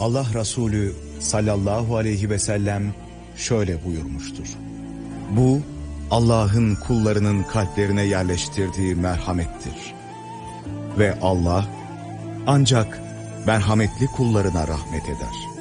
Allah Resulü sallallahu aleyhi ve sellem şöyle buyurmuştur. Bu Allah'ın kullarının kalplerine yerleştirdiği merhamettir. Ve Allah ancak merhametli kullarına rahmet eder.